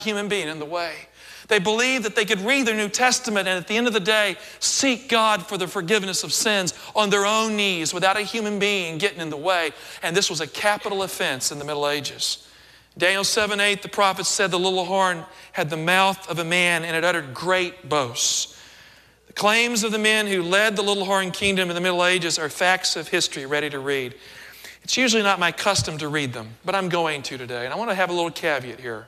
human being in the way. They believed that they could read their New Testament and at the end of the day, seek God for the forgiveness of sins on their own knees without a human being getting in the way. And this was a capital offense in the Middle Ages. Daniel 7:8, the prophet said the little horn had the mouth of a man and it uttered great boasts. The claims of the men who led the little horn kingdom in the Middle Ages are facts of history ready to read. It's usually not my custom to read them, but I'm going to today. And I want to have a little caveat here.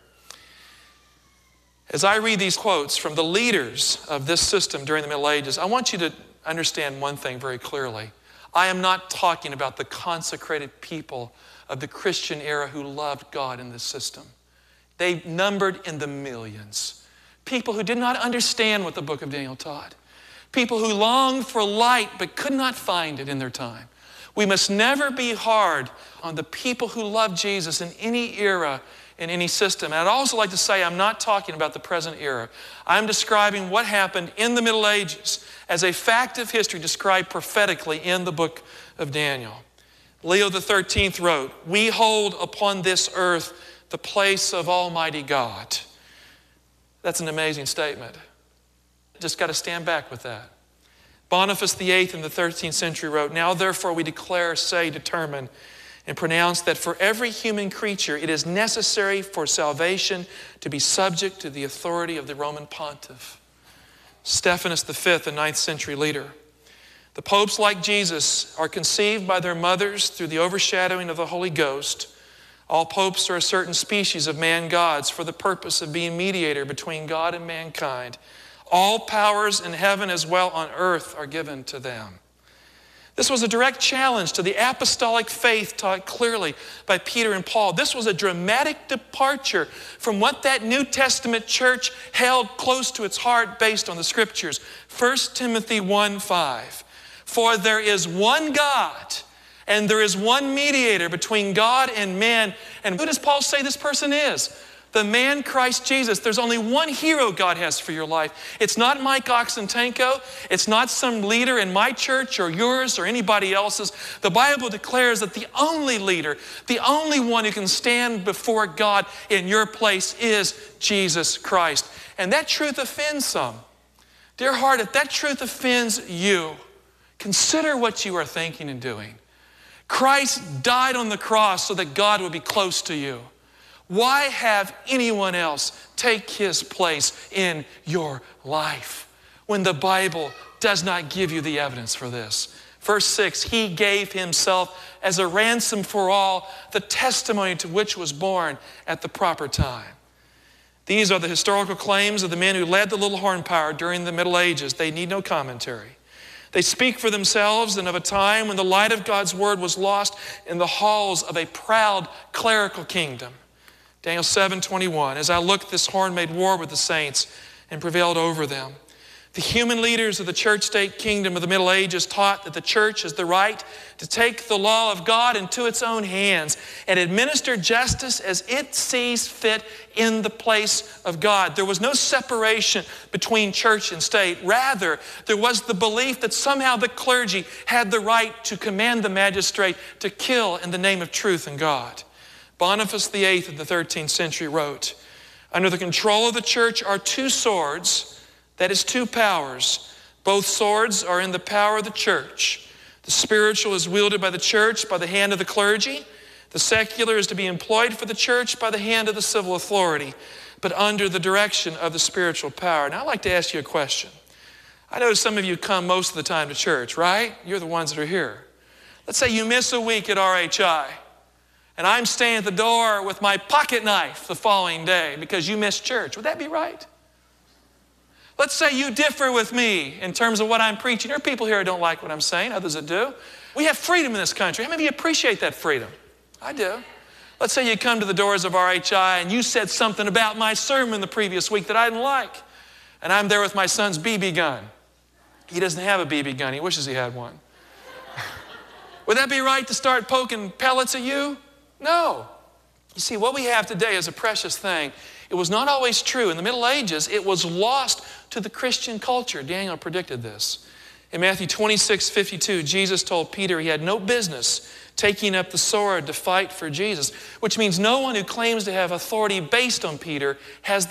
As I read these quotes from the leaders of this system during the Middle Ages, I want you to understand one thing very clearly. I am not talking about the consecrated people of the Christian era who loved God in this system. They numbered in the millions. People who did not understand what the book of Daniel taught. People who longed for light but could not find it in their time. We must never be hard on the people who love Jesus in any era, in any system. And I'd also like to say I'm not talking about the present era. I'm describing what happened in the Middle Ages as a fact of history described prophetically in the book of Daniel. Leo XIII wrote, "We hold upon this earth the place of Almighty God." That's an amazing statement. Just got to stand back with that. Boniface VIII in the 13th century wrote, "Now therefore we declare, say, determine, and pronounce that for every human creature it is necessary for salvation to be subject to the authority of the Roman pontiff." Stephanus V, a 9th century leader. The popes, like Jesus, are conceived by their mothers through the overshadowing of the Holy Ghost. All popes are a certain species of man-gods for the purpose of being mediator between God and mankind. All powers in heaven as well on earth are given to them. This was a direct challenge to the apostolic faith taught clearly by Peter and Paul. This was a dramatic departure from what that New Testament church held close to its heart based on the Scriptures. 1 Timothy 1:5. "For there is one God, and there is one mediator between God and man." And who does Paul say this person is? The man Christ Jesus. There's only one hero God has for your life. It's not Mike Oxentenko. It's not some leader in my church or yours or anybody else's. The Bible declares that the only leader, the only one who can stand before God in your place is Jesus Christ. And that truth offends some. Dear heart, if that truth offends you, consider what you are thinking and doing. Christ died on the cross so that God would be close to you. Why have anyone else take his place in your life when the Bible does not give you the evidence for this? Verse 6, "He gave himself as a ransom for all, the testimony to which was born at the proper time." These are the historical claims of the men who led the little horn power during the Middle Ages. They need no commentary. They speak for themselves and of a time when the light of God's word was lost in the halls of a proud clerical kingdom. Daniel 7:21, "As I looked, this horn made war with the saints and prevailed over them." The human leaders of the church-state kingdom of the Middle Ages taught that the church has the right to take the law of God into its own hands and administer justice as it sees fit in the place of God. There was no separation between church and state. Rather, there was the belief that somehow the clergy had the right to command the magistrate to kill in the name of truth and God. Boniface VIII in the 13th century wrote, "Under the control of the church are two swords, that is, two powers. Both swords are in the power of the church. The spiritual is wielded by the church by the hand of the clergy. The secular is to be employed for the church by the hand of the civil authority, but under the direction of the spiritual power." Now I'd like to ask you a question. I know some of you come most of the time to church, right? You're the ones that are here. Let's say you miss a week at RHI. And I'm staying at the door with my pocket knife the following day because you missed church. Would that be right? Let's say you differ with me in terms of what I'm preaching. There are people here who don't like what I'm saying, others that do. We have freedom in this country. How many of you appreciate that freedom? I do. Let's say you come to the doors of RHI and you said something about my sermon the previous week that I didn't like. And I'm there with my son's BB gun. He doesn't have a BB gun. He wishes he had one. Would that be right to start poking pellets at you? No. You see, what we have today is a precious thing. It was not always true. In the Middle Ages, it was lost to the Christian culture. Daniel predicted this. In Matthew 26:52, Jesus told Peter he had no business taking up the sword to fight for Jesus, which means no one who claims to have authority based on Peter has